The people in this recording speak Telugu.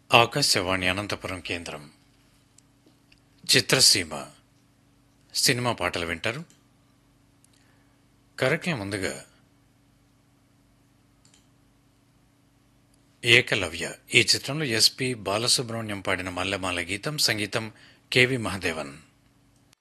ఆకాశవాణి అనంతపురం కేంద్రం చిత్రసీమ సినిమా పాటలు వింటారు. కార్యక్రమం ముందుగా ఏకలవ్య ఈ చిత్రంలో ఎస్పి బాలసుబ్రహ్మణ్యం పాడిన మల్లెమాల గీతం, సంగీతం కెవి మహదేవన్.